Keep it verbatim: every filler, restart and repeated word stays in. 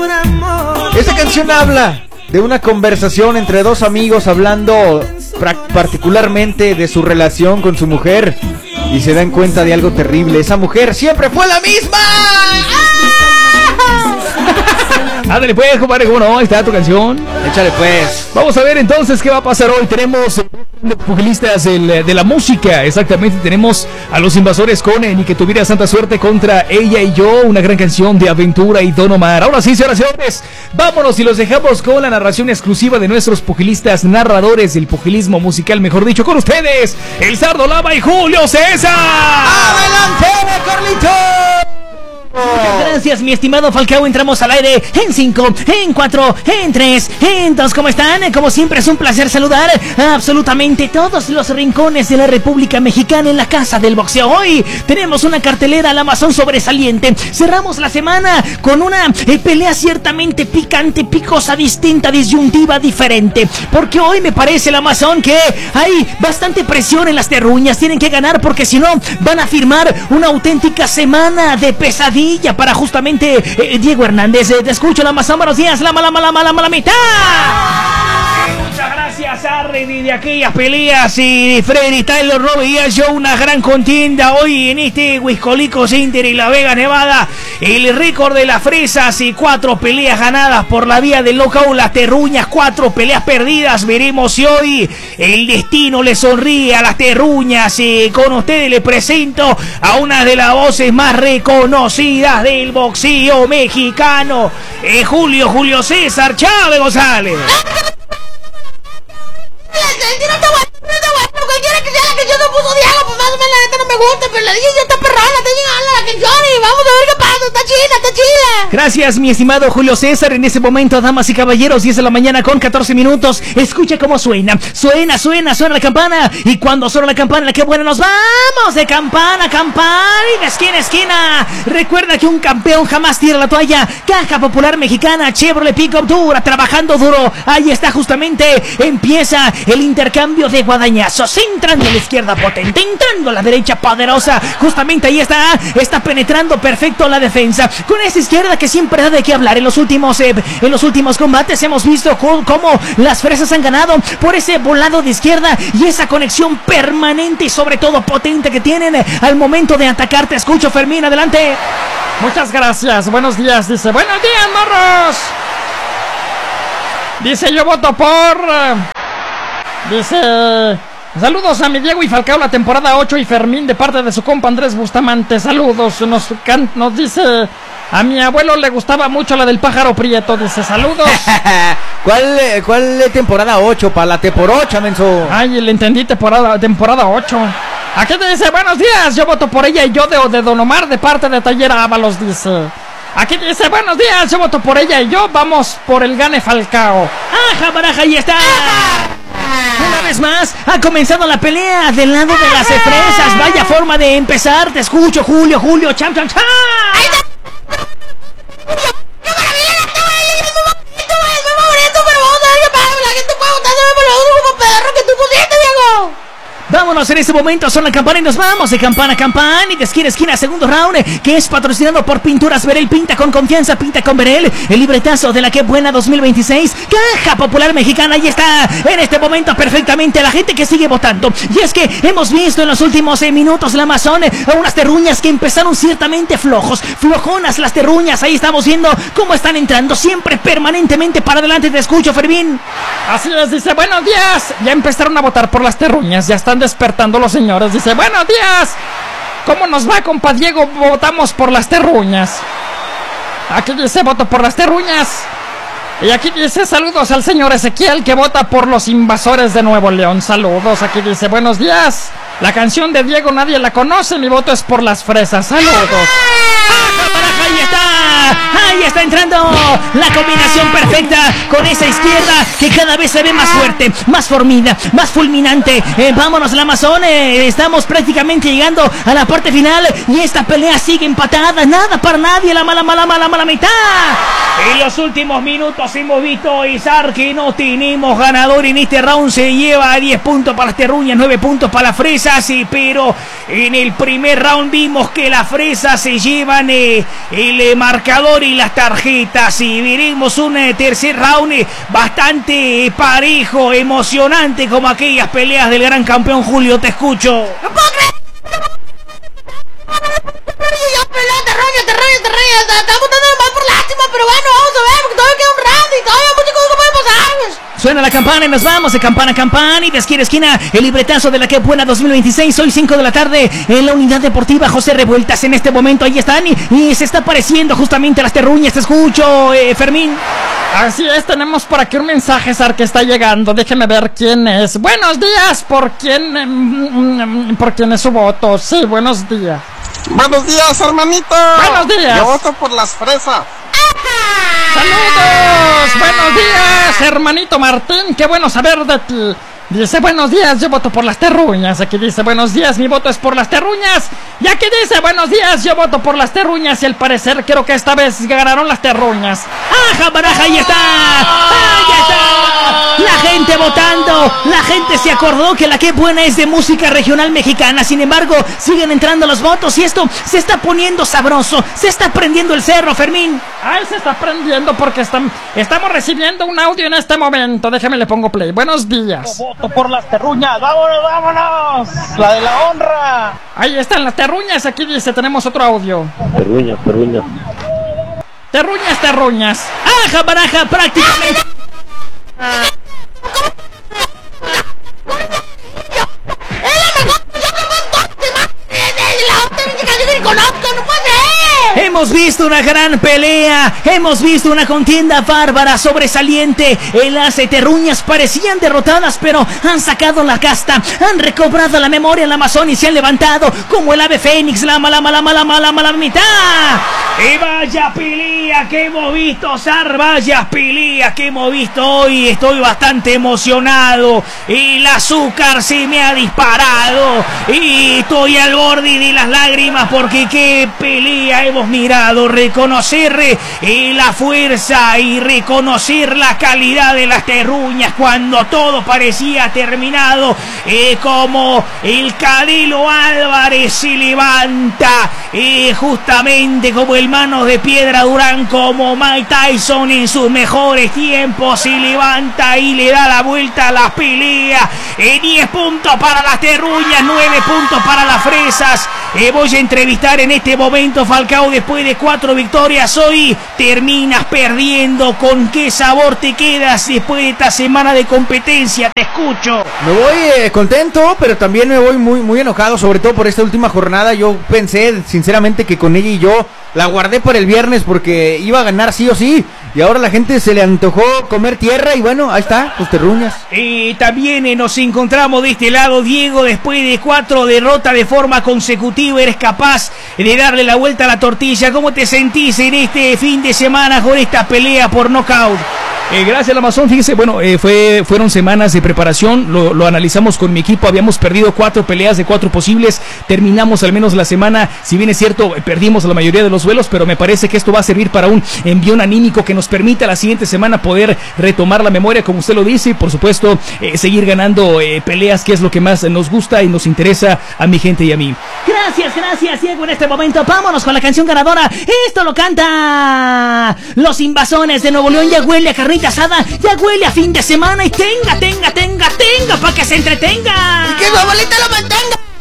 Esta canción habla de una conversación entre dos amigos hablando particularmente de su relación con su mujer y se dan cuenta de algo terrible. Esa mujer siempre fue la misma. Ándale pues, compadre, ¿cómo no? Ahí está tu canción. Échale pues. Vamos a ver entonces qué va a pasar hoy. Tenemos pugilistas de, de la música. Exactamente, tenemos a los Invasores con eh, Ni que tuviera santa suerte contra Ella y Yo, una gran canción de Aventura y Don Omar. Ahora sí, señoras y señores, vámonos y los dejamos con la narración exclusiva de nuestros pugilistas narradores del pugilismo musical, mejor dicho, con ustedes, el Zardo Lama y Julio César. ¡Adelante, Carlito! Muchas gracias, mi estimado Falcao. Entramos al aire en cinco, en cuatro, en tres, en dos. ¿Cómo están? Como siempre es un placer saludar a absolutamente todos los rincones de la República Mexicana en la Casa del Boxeo. Hoy tenemos una cartelera al Amazon sobresaliente. Cerramos la semana con una eh, pelea ciertamente picante, picosa, distinta, disyuntiva, diferente. Porque hoy me parece el Amazon que hay bastante presión en las terruñas. Tienen que ganar porque si no van a firmar una auténtica semana de pesadilla para justamente eh, Diego Hernández. Eh, te escucho, la más buenos días, la mala, mala, mala, mala mitad. Muchas gracias, Arredi, de aquellas peleas y de Freddy Taylor Robbie yo una gran contienda hoy en este Huiscolico Center y La Vega, Nevada. El récord de las fresas y cuatro peleas ganadas por la vía del knockout, las terruñas, cuatro peleas perdidas. Veremos si hoy el destino le sonríe a las terruñas. Y con ustedes les presento a una de las voces más reconocidas del boxeo mexicano, eh, Julio Julio César Chávez González. No está bueno, no está bueno. Cualquiera que sea la canción se puso Diego, pues más o menos la neta no me gusta, pero la D J ya está perrona, está llegando la canción y vamos a ver qué pasa, está chida, está chida. Gracias, mi estimado Julio César. En ese momento, damas y caballeros, diez de la mañana con catorce minutos. Escucha cómo suena, suena, suena, suena la campana. Y cuando suena la campana, qué buena, nos vamos de campana a campana y de esquina a esquina. Recuerda que un campeón jamás tira la toalla. Caja Popular Mexicana, Chevrolet Pickup dura, trabajando duro. Ahí está justamente, empieza el intercambio de guadañazos, entrando a la izquierda potente, entrando a la derecha poderosa, justamente ahí está, está penetrando perfecto la defensa, con esa izquierda que siempre da de qué hablar. En los últimos eh, en los últimos combates hemos visto cómo, cómo las fresas han ganado por ese volado de izquierda y esa conexión permanente y sobre todo potente que tienen eh, al momento de atacar. Te escucho, Fermín, adelante. Muchas gracias, buenos días, dice, buenos días, morros. Dice, yo voto por... Dice, saludos a mi Diego y Falcao, la temporada ocho y Fermín de parte de su compa Andrés Bustamante. Saludos, nos, can, nos dice, a mi abuelo le gustaba mucho la del pájaro prieto. Dice, saludos. ¿Cuál, cuál temporada ocho? Para la temporocha, menso. Ay, le entendí, temporada, temporada ocho. Aquí te dice, buenos días, yo voto por Ella y Yo de, de Don Omar de parte de Taller Ábalos. Dice, aquí te dice, buenos días, yo voto por Ella y Yo, vamos por el gane Falcao. ¡Ajá, baraja, ahí está! Una vez más, ha comenzado la pelea del lado de las fresas. Vaya forma de empezar. Te escucho, Julio, Julio, cham, cham, cham. ¡Ahí está! ¡Qué maravilla! ¡Es muy bonito, pero vamos a ver qué pasa! La gente puede votar por los grupos perros que tú pusiste, Diego. Vámonos en este momento, son la campana y nos vamos de campana a campana y de esquina a esquina, segundo round, que es patrocinado por Pinturas Verel. Pinta con confianza, pinta con Verel. El libretazo de la que buena dos mil veintiséis, Caja Popular Mexicana, ahí está en este momento perfectamente la gente que sigue votando. Y es que hemos visto en los últimos eh, minutos la Amazon, eh, a unas terruñas que empezaron ciertamente flojos, flojonas las terruñas. Ahí estamos viendo cómo están entrando siempre permanentemente para adelante. Te escucho, Fermín. Así es, dice, buenos días. Ya empezaron a votar por las terruñas, ya están despertando los señores. Dice, buenos días. ¿Cómo nos va, compa Diego? Votamos por las terruñas. Aquí dice, voto por las terruñas. Y aquí dice, saludos al señor Ezequiel, que vota por los Invasores de Nuevo León. Saludos. Aquí dice, buenos días. La canción de Diego nadie la conoce, mi voto es por las fresas. Saludos. Ahí está, ahí está entrando la combinación perfecta con esa izquierda que cada vez se ve más fuerte, más formida, más fulminante. Eh, vámonos, la Amazon, eh, estamos prácticamente llegando a la parte final y esta pelea sigue empatada, nada para nadie, la mala, mala, mala, mala mitad. En los últimos minutos hemos visto, Izar, que no tenemos ganador en este round. Se lleva diez puntos para las terruñas, nueve puntos para las fresas, sí, pero en el primer round vimos que las fresas se llevan eh, el eh, marcador marcador y las tarjetas. Y veremos un eh, tercer round eh, bastante parejo, emocionante, como aquellas peleas del gran campeón Julio. Te escucho. ¡No puedo creer! Ya pelea, te rollo, te rollo, te rollo. Estamos dando más por lástima, pero bueno, vamos a ver, porque todavía queda un round y todavía muchas cosas pueden pasar, pues. Suena la campana y nos vamos de campana a campana y de esquina a esquina. El libretazo de la que buena dos mil veintiséis. Hoy cinco de la tarde en la unidad deportiva José Revueltas. En este momento ahí están y, y se está apareciendo justamente las terruñas. Te escucho, eh, Fermín. Así es, tenemos por aquí un mensaje, Sar, que está llegando. Déjeme ver quién es. Buenos días, ¿por quién, mm, por quién es su voto? Sí, buenos días. Buenos días, hermanito. Buenos días. Yo voto por las fresas. ¡Saludos! ¡Buenos días, hermanito Martín! ¡Qué bueno saber de ti! Dice, buenos días, yo voto por las terruñas. Aquí dice, buenos días, mi voto es por las terruñas. Y aquí dice, buenos días, yo voto por las terruñas. Y al parecer creo que esta vez ganaron las terruñas. ¡Aja, baraja! ¡Ahí está! ¡Ahí está! La gente votando. La gente se acordó que la que buena es de música regional mexicana. Sin embargo, siguen entrando los votos y esto se está poniendo sabroso. Se está prendiendo el cerro, Fermín. Ay, se está prendiendo porque están, estamos recibiendo un audio en este momento. Déjame le pongo play. Buenos días. Voto por las terruñas. ¡Vámonos, vámonos! La de la honra. Ahí están las terruñas. Aquí dice, tenemos otro audio. Terruñas, terruñas. Terruñas, terruñas. ¡Aja, baraja! Prácticamente. Hemos visto una gran pelea, hemos visto una contienda bárbara, sobresaliente. Las terruñas parecían derrotadas, pero han sacado la casta, han recobrado la memoria en la Amazon y se han levantado como el ave fénix, la mala, mala, mala, mala, mala mitad. Y vaya pelea que hemos visto, Sar, vaya pelea que hemos visto hoy. Estoy bastante emocionado y el azúcar se me ha disparado y estoy al borde de las lágrimas porque qué pelea hemos mirado. Reconocer eh, la fuerza y reconocer la calidad de las terruñas cuando todo parecía terminado, eh, como el Canelo Álvarez se levanta, eh, justamente como el Manos de Piedra Durán, como Mike Tyson en sus mejores tiempos, se levanta y le da la vuelta a la pelea. Eh, diez puntos para las terruñas, nueve puntos para las fresas. Eh, voy a entrevistar en este momento, Falcao, después de cuatro victorias. Hoy terminas perdiendo. ¿Con qué sabor te quedas después de esta semana de competencia? Te escucho. Me voy eh, contento, pero también me voy muy, muy enojado, sobre todo por esta última jornada. Yo pensé, sinceramente, que con ella y yo la guardé para el viernes porque iba a ganar sí o sí. Y ahora la gente se le antojó comer tierra y bueno, ahí está, pues terruñas. Y también eh, nos encontramos de este lado, Diego, después de cuatro derrotas de forma consecutiva, eres capaz de darle la vuelta a la tortilla. ¿Cómo te sentís en este fin de semana con esta pelea por nocaut? Eh, gracias al Amazon, fíjese, bueno, eh, fue, fueron semanas de preparación, lo, lo analizamos con mi equipo, habíamos perdido cuatro peleas de cuatro posibles, terminamos al menos la semana, si bien es cierto, perdimos la mayoría de los duelos, pero me parece que esto va a servir para un envión anímico que nos permita la siguiente semana poder retomar la memoria, como usted lo dice, y por supuesto, eh, seguir ganando eh, peleas, que es lo que más nos gusta y nos interesa a mi gente y a mí. Gracias, gracias, Diego, en este momento, vámonos con la canción ganadora. Esto lo canta Los Invasones de Nuevo León. Ya huele a carrita asada, ya huele a fin de semana y tenga, tenga, tenga, tenga, para que se entretenga. Y que su abuelita lo mantenga.